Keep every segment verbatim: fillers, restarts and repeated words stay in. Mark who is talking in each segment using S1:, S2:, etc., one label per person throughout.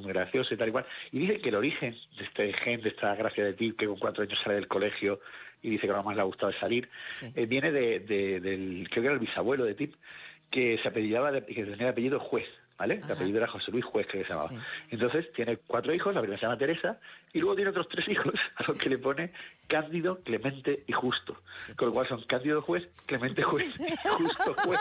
S1: muy gracioso y tal y cual. Y dice que el origen de este gen, de esta gracia de Tip, que con cuatro años sale del colegio y dice que lo más le ha gustado es salir, sí. eh, viene de, de, del, creo que era el bisabuelo de Tip, que se apellidaba, de, que tenía el apellido Juez, ¿vale? El apellido era José Luis Juez, que se llamaba. Sí. Entonces tiene cuatro hijos, la primera se llama Teresa, y luego tiene otros tres hijos, a los que le pone Cándido, Clemente y Justo. Sí. Con lo cual son Cándido Juez, Clemente Juez y Justo Juez.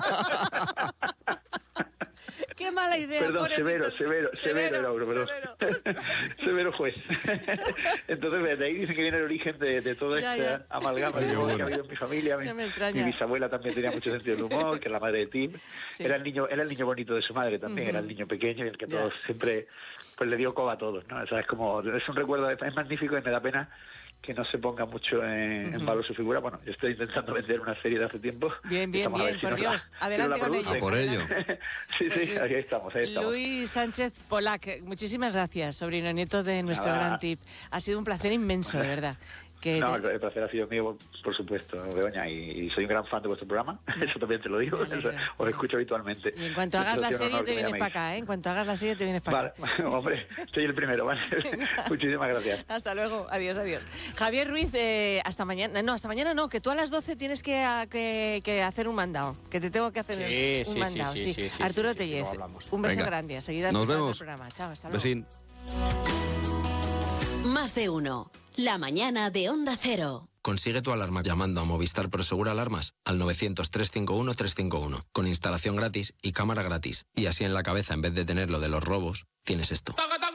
S2: Qué mala idea.
S1: Perdón, severo, severo, severo, severo, era uno, perdón.
S2: Severo.
S1: Severo Juez. Entonces, de ahí dicen que viene el origen de, de toda esta ya, ya. amalgama de humor que ha habido en mi familia. Mi, mi bisabuela también tenía mucho sentido del humor, que es la madre de Tim. Sí. Era el niño, era el niño bonito de su madre también, uh-huh. era el niño pequeño y el que yeah. todos siempre pues le dio coba a todos, ¿no? O sea, es como, es un recuerdo, es magnífico y me da pena que no se ponga mucho en, uh-huh. en valor su figura. Bueno, yo estoy intentando vender una serie de hace tiempo.
S2: Bien, bien, bien, si por Dios. La,
S3: adelante
S2: si
S3: con ello. Por ello.
S1: sí, pues sí, ahí estamos, ahí estamos.
S2: Luis Sánchez Polac, muchísimas gracias, sobrino nieto de nuestro Nada. gran Tip. Ha sido un placer inmenso, de verdad. Que
S1: no, el placer ha sido mío, por supuesto, Begoña, y, y soy un gran fan de vuestro programa, eso también te lo digo, eso, os escucho habitualmente.
S2: Y en cuanto hagas la serie te vienes para acá, ¿eh? En cuanto hagas la serie te vienes para
S1: vale, acá. Hombre, soy el primero, ¿vale? Muchísimas gracias.
S2: Hasta luego, adiós, adiós. Javier Ruiz, eh, hasta mañana, no, hasta mañana no, que tú a las doce tienes que, a, que, que hacer un mandado, que te tengo que hacer
S4: sí,
S2: un
S4: sí,
S2: mandado,
S4: sí. sí, sí, sí
S2: Arturo
S4: sí,
S2: Tellez,
S4: sí,
S2: un beso
S3: Venga.
S2: grande, a seguir
S3: Nos vemos.
S2: el programa. Chao, hasta luego.
S3: Besín.
S5: Más de uno. La mañana de Onda Cero.
S6: Consigue tu alarma llamando a Movistar Prosegur Alarmas al novecientos, trescientos cincuenta y uno, trescientos cincuenta y uno, con instalación gratis y cámara gratis. Y así en la cabeza, en vez de tener lo de los robos, tienes esto.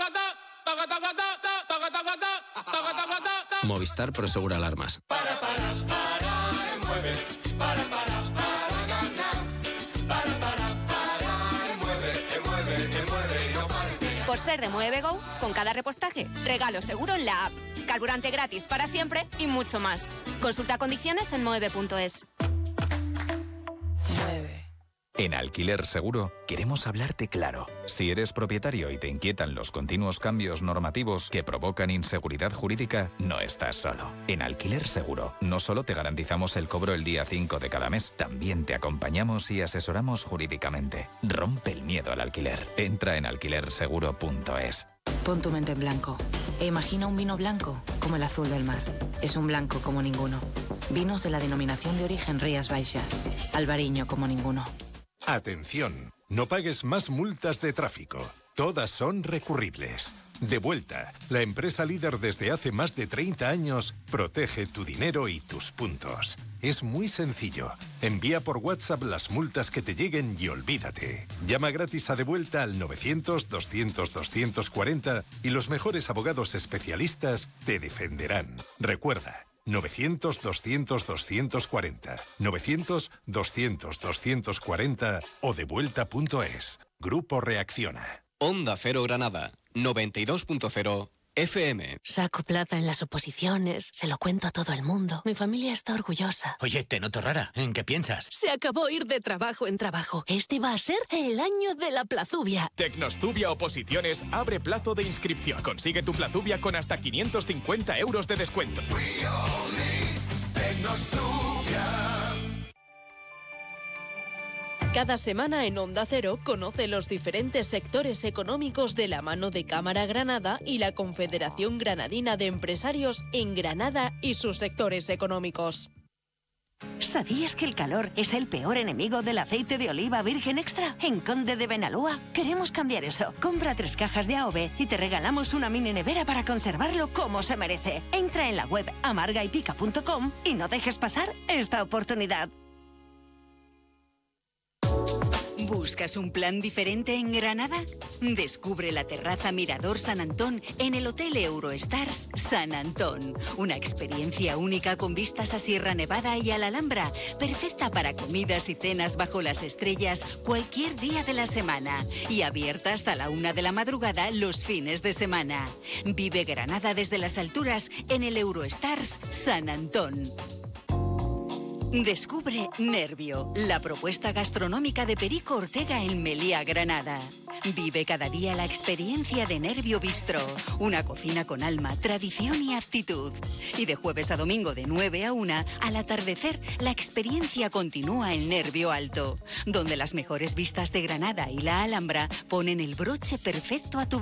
S6: Movistar Prosegur Alarmas.
S7: Para, para, para, mueve, para, para, para ganar. Para, para, para, mueve, mueve, mueve, no pares de ganar.
S8: Por ser de Mueve Go, con cada repostaje, regalo seguro en la app. Carburante gratis para siempre y mucho más. Consulta condiciones en mueve punto es.
S9: En Alquiler Seguro queremos hablarte claro. Si eres propietario y te inquietan los continuos cambios normativos que provocan inseguridad jurídica, no estás solo. En Alquiler Seguro no solo te garantizamos el cobro el día cinco de cada mes, también te acompañamos y asesoramos jurídicamente. Rompe el miedo al alquiler. Entra en alquiler seguro punto es.
S10: Pon tu mente en blanco e imagina un vino blanco como el azul del mar. Es un blanco como ninguno. Vinos de la denominación de origen Rías Baixas. Albariño como ninguno.
S11: Atención, no pagues más multas de tráfico. Todas son recurribles. Devuelta, la empresa líder desde hace más de treinta años, protege tu dinero y tus puntos. Es muy sencillo. Envía por WhatsApp las multas que te lleguen y olvídate. Llama gratis a Devuelta al novecientos, doscientos, doscientos cuarenta y los mejores abogados especialistas te defenderán. Recuerda, novecientos, doscientos, doscientos cuarenta, novecientos, doscientos, doscientos cuarenta o devuelta punto es. Grupo Reacciona.
S12: Onda Cero Granada, noventa y dos punto cero F M.
S10: Saco plaza en las oposiciones, se lo cuento a todo el mundo. Mi familia está orgullosa.
S13: Oye, te noto rara. ¿En qué piensas?
S10: Se acabó ir de trabajo en trabajo. Este va a ser el año de la plazubia.
S14: Tecnostubia Oposiciones abre plazo de inscripción. Consigue tu plazubia con hasta quinientos cincuenta euros de descuento.
S7: We all need Tecnostubia.
S15: Cada semana en Onda Cero conoce los diferentes sectores económicos de la mano de Cámara Granada y la Confederación Granadina de Empresarios en Granada y sus sectores económicos.
S16: ¿Sabías que el calor es el peor enemigo del aceite de oliva virgen extra? En Conde de Benalúa queremos cambiar eso. Compra tres cajas de A O V y te regalamos una mini nevera para conservarlo como se merece. Entra en la web amarga y pica punto com y no dejes pasar esta oportunidad.
S5: ¿Buscas un plan diferente en Granada? Descubre la terraza Mirador San Antón en el Hotel Eurostars San Antón. Una experiencia única con vistas a Sierra Nevada y a la Alhambra, perfecta para comidas y cenas bajo las estrellas cualquier día de la semana y abierta hasta la una de la madrugada los fines de semana. Vive Granada desde las alturas en el Eurostars San Antón. Descubre Nervio, la propuesta gastronómica de Perico Ortega en Melía, Granada. Vive cada día la experiencia de Nervio Bistro, una cocina con alma, tradición y actitud. Y de jueves a domingo de nueve a una, al atardecer, la experiencia continúa en Nervio Alto, donde las mejores vistas de Granada y la Alhambra ponen el broche perfecto a tu